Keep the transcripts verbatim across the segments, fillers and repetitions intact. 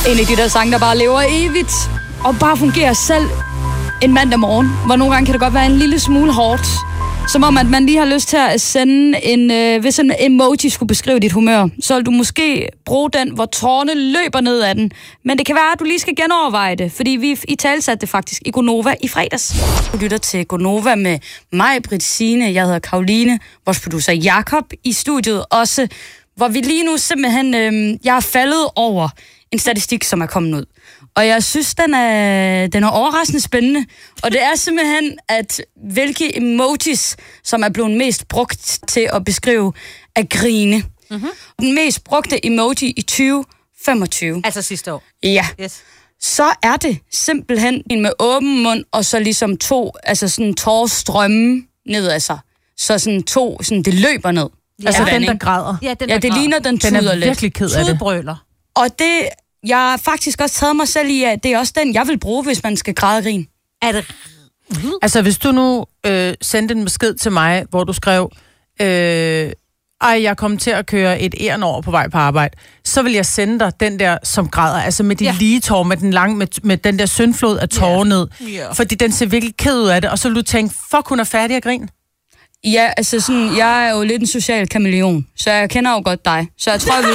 En af de der sange, der bare lever evigt, og bare fungerer selv en mandag morgen, hvor nogle gange kan det godt være en lille smule hårdt. Som om, at man lige har lyst til at sende en... Øh, hvis en emoji skulle beskrive dit humør, så vil du måske bruge den, hvor tårerne løber ned ad den. Men det kan være, at du lige skal genoverveje det, fordi vi i talsatte det faktisk i Gonova i fredags. Du lytter til Gonova med mig, Britt Signe, jeg hedder Karoline, vores producer Jakob i studiet også, hvor vi lige nu simpelthen... Øh, jeg er faldet over en statistik, som er kommet ud. Og jeg synes, den er, den er overraskende spændende. Og det er simpelthen, at hvilke emojis, som er blevet mest brugt til at beskrive at grine. Mm-hmm. Den mest brugte emoji i tyve femogtyve. Altså sidste år? Ja. Yes. Så er det simpelthen en med åben mund, og så ligesom to, altså sådan tårstrømme ned af sig. Så sådan to, sådan det løber ned. Ja. Altså den, der græder. Ja, den, der ja det græder. Ligner, den tuder lidt. Den er virkelig ked af det. Tudbrøler. Og det... Jeg har faktisk også taget mig selv i, at det er også den, jeg vil bruge, hvis man skal græde og grine. Er det... Mm-hmm. Altså, hvis du nu øh, sendte en besked til mig, hvor du skrev, øh, ej, jeg kom til at køre et æren over på vej på arbejde, så vil jeg sende dig den der, som græder, altså med de ja. lige tårer, med den lange, med, med den der syndflod af tårer yeah. ned. Yeah. Fordi den ser virkelig ked ud af det, og så vil du tænke, fuck, hun er færdig at grine. Ja, altså sådan, jeg er jo lidt en social kameleon, så jeg kender jo godt dig. Så jeg tror, hvis...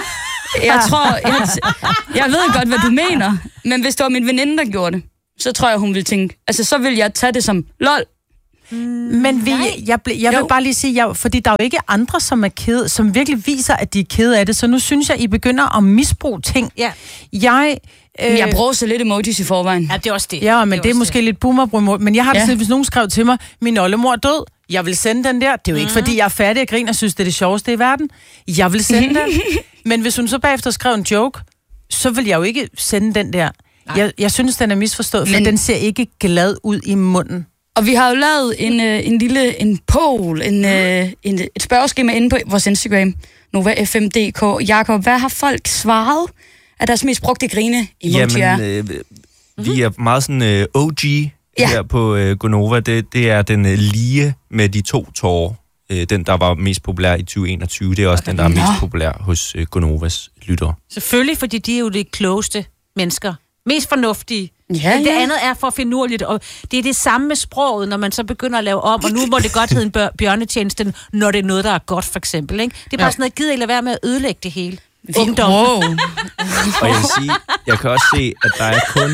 Jeg tror, jeg, jeg ved godt, hvad du mener, men hvis det var min veninde, der gjorde det, så tror jeg, hun ville tænke, altså så vil jeg tage det som lol. Mm, men vi, jeg, ble, jeg vil jo. bare lige sige, jeg, fordi der er jo ikke andre, som er kede, som virkelig viser, at de er kede af det, så nu synes jeg, I begynder at misbruge ting. Ja. Jeg... Øh, jeg bruger så lidt emojis i forvejen. Ja, det er også det. Ja, men det er, det er måske det. lidt boomerbrug, men jeg har det ja. sådan, hvis nogen skrev til mig, min oldemor er død, jeg vil sende den der. Det er jo ikke, mm. fordi jeg er færdig at grine og synes, det er det sjoveste i verden. Jeg vil sende den. Men hvis hun så bagefter skrev en joke, så vil jeg jo ikke sende den der. Jeg, jeg synes, den er misforstået, for men... den ser ikke glad ud i munden. Og vi har jo lavet en, øh, en lille en poll, en, øh, en, et spørgeskema inde på vores Instagram, Nova F M punktum d k. Jakob, hvad har folk svaret af deres mest brugte grine emoji? Jamen, øh, vi er meget sådan øh, O G ja. her på øh, Gonova. Det, det er den øh, lige med de to tårer. Øh, den, der var mest populær i tyve enogtyve. Det er også den, der er mest populær hos øh, Gonovas lyttere. Selvfølgelig, fordi de er jo de klogeste mennesker. Mest fornuftige. Ja, det ja. andet er for finurligt, og det er det samme med sproget, når man så begynder at lave om, og nu må det godt hedde en bør- bjørnetjeneste, når det er noget, der er godt, for eksempel. Ikke? Det er bare ja. sådan noget, gider ikke lade være med at ødelægge det hele. Ungdom. Wow. Og jeg vil sige, jeg kan også se, at der er kun...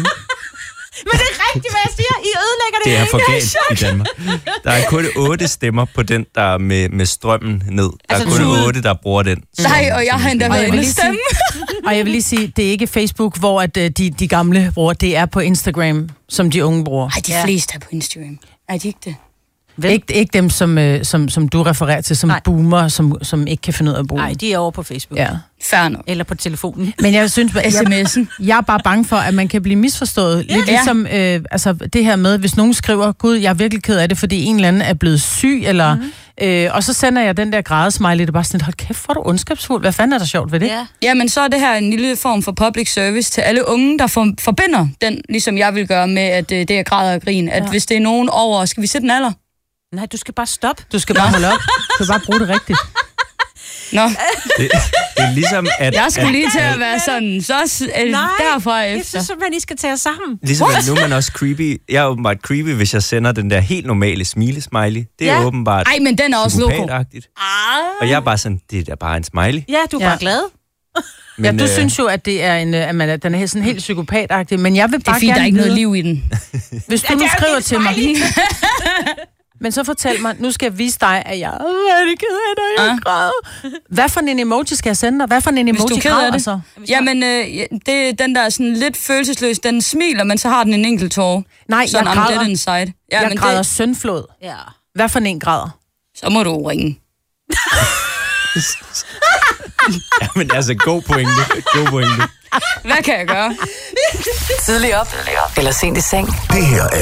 Men det er rigtigt, hvad jeg siger. I ødelægger det. Det er for galt i Danmark. Der er kun otte stemmer på den, der er med, med strømmen ned. Der altså, er kun tude. otte, der bruger den. Nej, og jeg har endda været inde stemme. Og jeg vil lige sige, det er ikke Facebook, hvor at, de, de gamle bruger. Det er på Instagram, som de unge bruger. Ej, de ja. fleste er på Instagram. Er de ikke det? Ikke, ikke dem, som, øh, som, som du refererer til, som Nej. boomer, som, som ikke kan finde ud af at bruge. Nej, de er over på Facebook. Ja. Fair nok. Eller på telefonen. Men jeg synes, jeg, sms'en. Jeg er bare bange for, at man kan blive misforstået. Ja. Lidt ligesom øh, altså, det her med, hvis nogen skriver, Gud, jeg er virkelig ked af det, fordi en eller anden er blevet syg, eller, mm-hmm. øh, og så sender jeg den der grædesmiley, det er bare sådan, hold kæft, hvor er du ondskabsfuld. Hvad fanden er der sjovt ved det? Ja. ja, men så er det her en lille form for public service til alle unge, der for, forbinder den, ligesom jeg vil gøre med, at øh, det er græd og grin. At ja. hvis det er nogen over, skal vi sætte en alder? Nej, du skal bare stoppe. Du skal bare holde op. Du skal bare bruge det rigtigt. Nå. Det, det er ligesom, at... Jeg skulle lige til at være sådan, så øh, Nej, derfra efter. jeg synes, at I skal tage jer sammen. Ligesom, at nu er man også creepy. Jeg er åbenbart creepy, hvis jeg sender den der helt normale smile-smiley. Det er ja. åbenbart... Ej, men den er også loko. Og jeg er bare sådan, det er da bare en smiley. Ja, du er ja. bare glad. Men, ja, du øh... synes jo, at det er en, at man, den er sådan helt psykopatagtig, men jeg vil bare gerne... Det er fint, der er ikke noget liv i den. Hvis du nu skriver til mig... Men så fortæl mig, nu skal jeg vise dig, at jeg er rigtig ked af det, jeg græder. Hvad for en emoji skal jeg sende dig? Hvad for en emoji græder det? Så? Jamen, øh, det er den der sådan lidt følelsesløs, den smiler, men så har den en enkelt tår. Nej, sådan, jeg græder. Inside. Ja, jeg men græder det... søndflod. Ja. Hvad for en græder? Så må du ringe. Jamen altså, god pointe. God pointe. Hvad kan jeg gøre? Tidlig op, eller sent i seng. Det her er